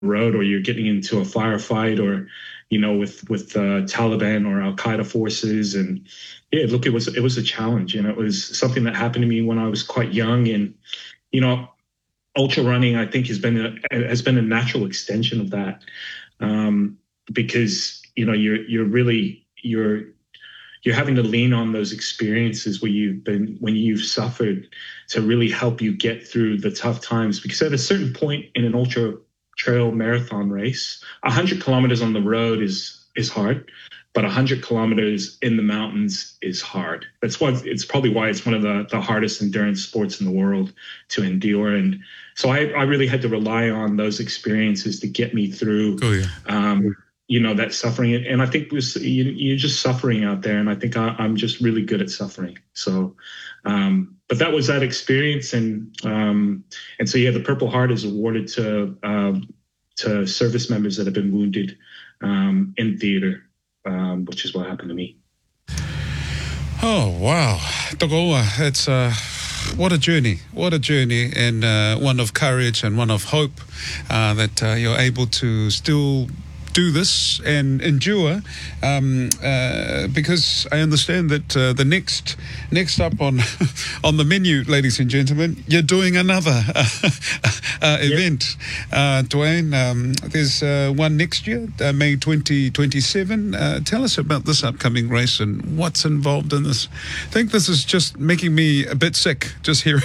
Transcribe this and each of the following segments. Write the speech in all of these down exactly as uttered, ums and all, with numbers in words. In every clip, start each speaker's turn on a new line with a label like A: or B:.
A: road, or you're getting into a firefight, or you know, with with uh, Taliban or Al Qaeda forces. And yeah, look, it was it was a challenge, and it was something that happened to me when I was quite young. And you know, ultra running, I think, has been a, has been a natural extension of that, um, because you know, you're you're really you're you're having to lean on those experiences where you've been when you've suffered to really help you get through the tough times. Because at a certain point in an ultra trail marathon race, one hundred kilometers on the road is is hard, but one hundred kilometers in the mountains is hard. That's why it's probably why it's one of the, the hardest endurance sports in the world to endure. And so I, I really had to rely on those experiences to get me through,
B: oh, yeah.
A: um, you know, that suffering. And I think was, you, you're just suffering out there. And I think I, I'm just really good at suffering. So, um, but that was that experience. And, um, and so, yeah, the Purple Heart is awarded to, um, to service members that have been wounded, um, in theater, um, which is what happened to me.
B: Oh, wow. Togoa, it's, uh, what a journey, what a journey, and uh, one of courage and one of hope, uh, that uh, you're able to still do this and endure, um, uh, because I understand that uh, the next next up on on the menu, ladies and gentlemen, you're doing another uh, uh, event. Uh, Dwayne, um, there's uh, one next year, uh, May twenty twenty-seven. Uh, tell us about this upcoming race and what's involved in this. I think this is just making me a bit sick, just hearing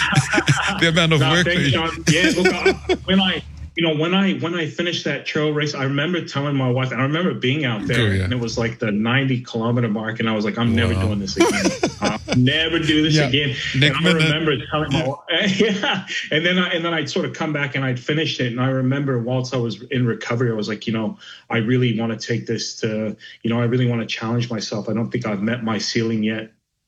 B: the, the amount of
A: no,
B: work.
A: Thanks, John. Yeah, look, I, when I You know, when I when I finished that trail race, I remember telling my wife, and I remember being out there, oh, yeah. and it was like the ninety kilometer mark, and I was like, I'm wow. never doing this again. I'll never do this yeah. again.
B: Nick
A: and I remember telling my wife, yeah, and then I and then I'd sort of come back and I'd finished it, and I remember whilst I was in recovery, I was like, you know, I really want to take this to, you know, I really want to challenge myself. I don't think I've met my ceiling yet.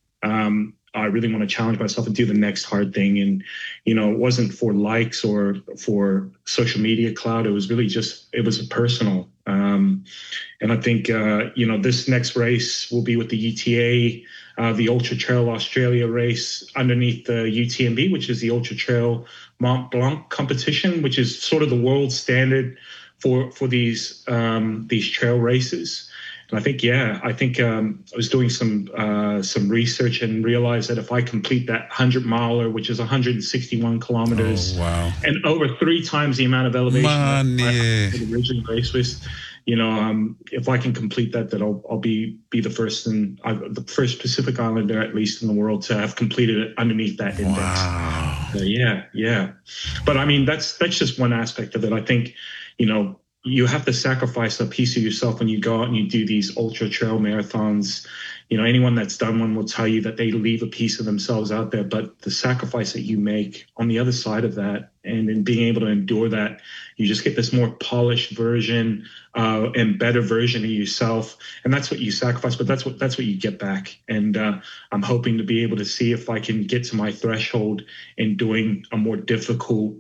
A: Um, I really want to challenge myself and do the next hard thing. And, you know, it wasn't for likes or for social media clout. It was really just, it was personal. Um, and I think, uh, you know, this next race will be with the U T A, uh, the Ultra Trail Australia race underneath the U T M B, which is the Ultra Trail Mont Blanc competition, which is sort of the world standard for, for these, um, these trail races. And I think, yeah, I think um, I was doing some uh, some research and realized that if I complete that hundred miler, which is one hundred sixty-one kilometers,
B: oh, wow.
A: and over three times the amount of elevation
B: Man,
A: that
B: yeah.
A: I originally raced with, you know, um, if I can complete that, that I'll, I'll be be the first and the first Pacific Islander, at least in the world, to have completed it underneath that index.
B: Wow.
A: So, yeah, yeah. But I mean, that's that's just one aspect of it. I think, you know, you have to sacrifice a piece of yourself when you go out and you do these ultra trail marathons. You know, anyone that's done one will tell you that they leave a piece of themselves out there, but the sacrifice that you make on the other side of that, and in being able to endure that, you just get this more polished version uh, and better version of yourself. And that's what you sacrifice, but that's what, that's what you get back. And uh, I'm hoping to be able to see if I can get to my threshold in doing a more difficult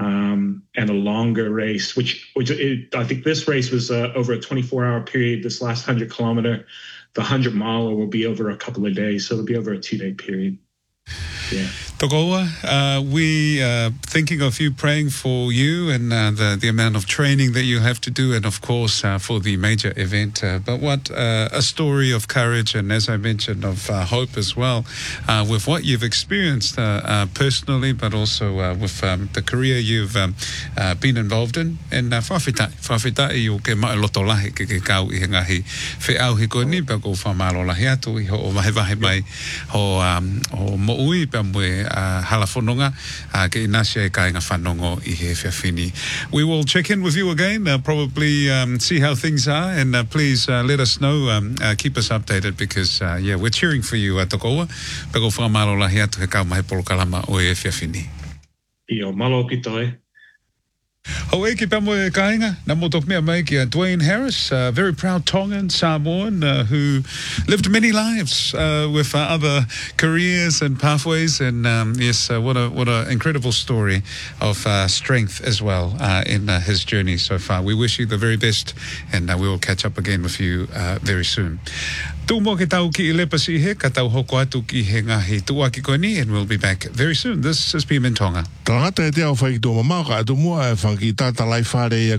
A: Um, and a longer race, which which it, I think this race was uh, over a twenty-four hour period. This last hundred kilometer, the hundred miler will be over a couple of days, so it'll be over a two day period. Yeah.
B: Togoa, uh, we uh, thinking of you, praying for you and uh, the, the amount of training that you have to do, and of course uh, for the major event. Uh, but what uh, a story of courage, and as I mentioned, of uh, hope as well, uh, with what you've experienced uh, uh, personally, but also uh, with um, the career you've um, uh, been involved in. And uh, whawhitai, whawhitai o ke mai loto lahi ke ke kau i ngahi whi au hi koe ni pa ko whamaro lahi atu i ho o mahe wahe mai ho, um, ho mo ui pa mwe Uh, halafononga uh, ke inasia e kainga whanongo I he whiawhini. We will check in with you again, uh, probably um, see how things are, and uh, please uh, let us know, um, uh, keep us updated, because uh, yeah, we're cheering for you, uh, Tokoa. Pego whamaro lahi atu he kau mahe polokalama o e whiawhini.
A: Io, malo ki toi.
B: Ho e ki pamo e kainga, na motok mea mai ki a Dwayne Harris, a very proud Tongan Samoan uh, who lived many lives uh, with uh, other careers and pathways, and um, yes, uh, what a what an incredible story of uh, strength as well uh, in uh, his journey so far. We wish you the very best, and uh, we will catch up again with you uh, very soon. Tu mo ke tau ki ile pasihe, ka tau hoko atu ki he ngahi tuaki koni, and we'll be back very soon. This is P M in Tonga.
C: Tangata e te au whaiki tō mamau ka atu mua e whanki tāta lai whare